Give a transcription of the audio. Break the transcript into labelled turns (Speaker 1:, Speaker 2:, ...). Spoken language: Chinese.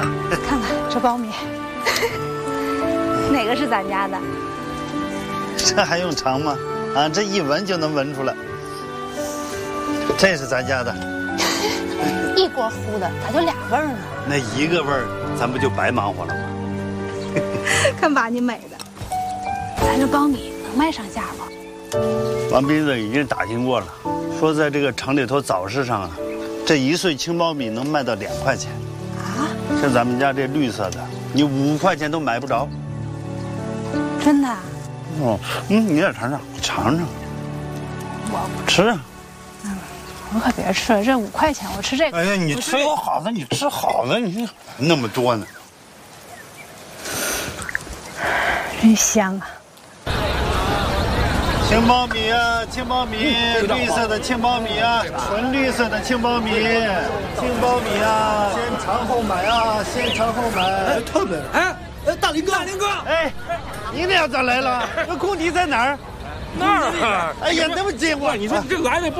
Speaker 1: 看看这苞米，哪个是咱家的？
Speaker 2: 这还用尝吗？啊，这一闻就能闻出来。这是咱家的，
Speaker 1: 一锅糊的，咋就俩味儿呢？
Speaker 2: 那一个味儿，咱不就白忙活了吗？
Speaker 1: 看把你美的，咱这苞米能卖上价不？
Speaker 2: 王斌子已经打听过了，说在这个城里头早市上啊，这1穗青苞米能卖到2块钱。
Speaker 1: 啊？
Speaker 2: 像咱们家这绿色的，你5块钱都买不着。
Speaker 1: 真的？
Speaker 2: 哦，你也尝尝，尝尝。
Speaker 1: 我不
Speaker 2: 吃啊。
Speaker 1: 我可别吃了，这5块钱我吃这个。
Speaker 2: 哎呀，你吃有好的，你吃好的，你那么多呢。
Speaker 1: 真香啊！
Speaker 2: 青苞米啊，青苞米，绿色的青苞米啊，纯绿色的青苞米，青苞米啊，先尝后买啊，先尝后买。
Speaker 3: 特别哎，大林哥，
Speaker 2: 哎，你俩咋来了？那工地在哪儿？
Speaker 3: 那儿。
Speaker 2: 哎呀，那么近我，
Speaker 3: 你说这来的不？